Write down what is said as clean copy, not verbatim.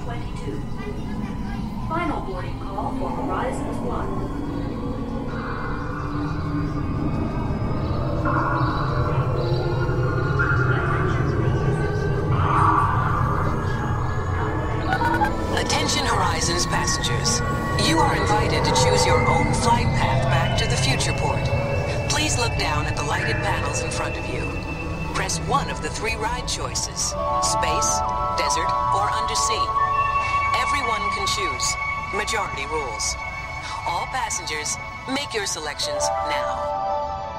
22. Final boarding call for Horizons 1. Attention Horizons passengers. You are invited to choose your own flight path back to the future port. Please look down at the lighted panels in front of you. Press one of the 3 ride choices: space, desert, or undersea. Everyone can choose. Majority rules. All passengers, make your selections now.